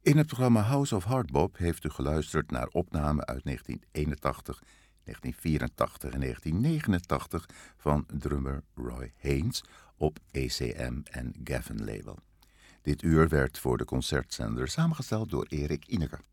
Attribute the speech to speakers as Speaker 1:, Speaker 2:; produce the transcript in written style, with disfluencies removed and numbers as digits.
Speaker 1: In het programma House of Hardbop heeft u geluisterd naar opnamen uit 1981, 1984 en 1989 van drummer Roy Haynes op ECM en Geffen label. Dit uur werd voor de concertzender samengesteld door Erik Ineke.